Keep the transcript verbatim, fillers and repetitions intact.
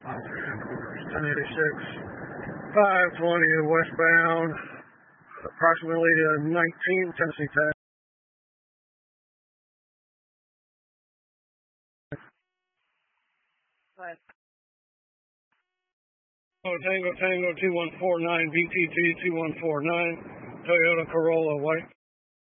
ten eighty-six, five twenty westbound, approximately uh, nineteen Tennessee Tech. Oh, Tango Tango two one four nine, B T T two one four nine, Toyota Corolla white.